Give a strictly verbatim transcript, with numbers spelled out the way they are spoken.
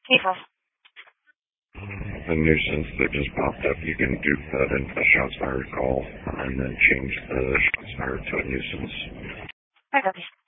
People. The nuisance that just popped up, you can do that into the shots fired call and then change the shots fired to a nuisance. I copy.